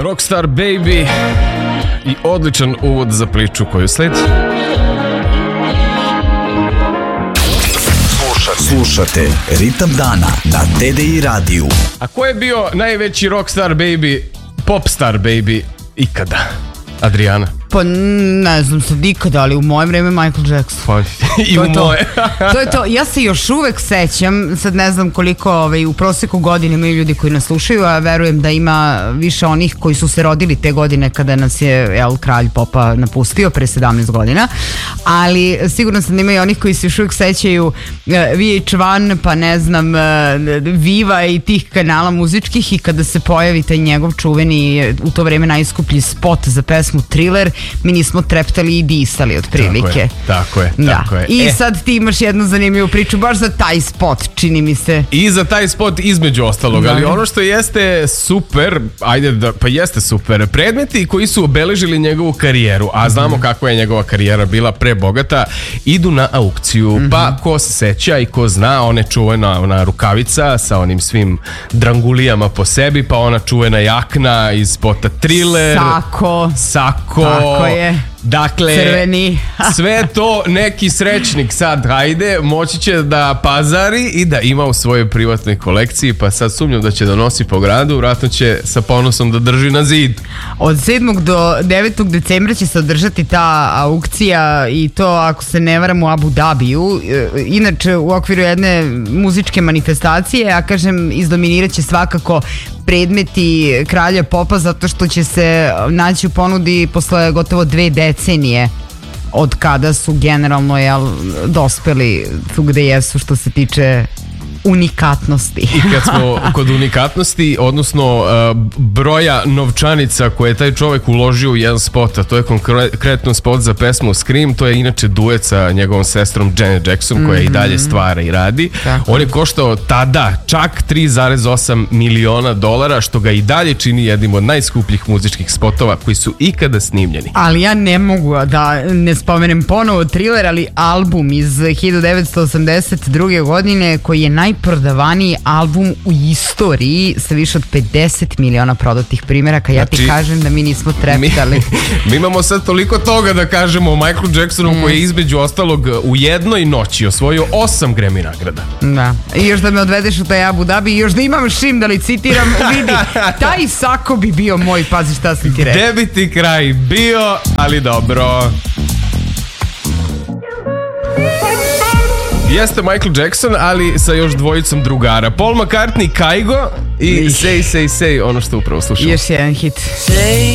Rockstar Baby i odličan uvod za priču koju sledi. Slušate Ritam dana na TDI radiju. A ko je bio najveći Rockstar Baby, Popstar Baby ikada? Adriana? Pa ne znam sad ikada, ali u moje vreme Michael Jackson. Pa, i to u moje. To je to. Ja se još uvek sećam, sad ne znam koliko u proseku godine imaju ljudi koji nas slušaju, a verujem da ima više onih koji su se rodili te godine kada nas je kralj popa napustio pre 17 godina, ali sigurno sam da ima i onih koji se još uvek sećaju VH1, pa ne znam, Viva i tih kanala muzičkih, i kada se pojavi taj njegov čuveni, u to vreme najskuplji spot za pesmu Thriller, mi nismo treptali i disali otprilike. Tako je. I sad ti imaš jednu zanimljivu priču baš za taj spot, čini mi se. I za taj spot između ostalog, ali ono što jeste super, jeste super, predmeti koji su obeležili njegovu karijeru, a znamo kakva je njegova karijera bila prebogata, idu na aukciju, pa ko se seća i ko zna, ona čuvena ona rukavica sa onim svim drangulijama po sebi, pa ona čuvena jakna iz spota Thriller, Sako, tako je. Dakle, crveni. Sve to neki srećnik sad, hajde, moći će da pazari i da ima u svojoj privatnoj kolekciji, pa sad sumnjam da će da nosi po gradu, vratno će sa ponosom da drži na zid. Od 7. do 9. decembra će se održati ta aukcija, i to, ako se ne varam, u Abu Dhabiju. Inače, u okviru jedne muzičke manifestacije, a kažem, izdominirat će svakako predmeti kralja popa, zato što će se naći u ponudi posle gotovo 2 decenije od kada su generalno dospeli tu gde jesu što se tiče unikatnosti. I kad smo kod unikatnosti, odnosno broja novčanica koje je taj čovek uložio u jedan spot, a to je konkretno spot za pesmu Scream, to je inače duet sa njegovom sestrom Janet Jackson, koja i dalje stvara i radi. Tako. On je koštao tada čak $3,8 miliona, što ga i dalje čini jednim od najskupljih muzičkih spotova koji su ikada snimljeni. Ali ja ne mogu da ne spomenem ponovo Thriller, ali album iz 1982. godine koji je najprodavaniji album u istoriji sa više od 50 miliona prodatih primjeraka. Ja ti kažem da mi nismo treptali. Mi imamo sad toliko toga da kažemo o Michaelu Jacksonu, koji je između ostalog u jednoj noći osvojio 8 Grammy nagrada. Da. I još da me odvedeš u taj Abu Dhabi i još da imam šim da licitiram, vidi, taj Sako bi bio moj, pazi šta sam ti rekao. Gde bi ti kraj bio, ali dobro. Jeste Michael Jackson, ali sa još dvojicom drugara. Paul McCartney, Kygo i Say, Say, Say, ono što upravo slušamo. Još jedan hit. Say,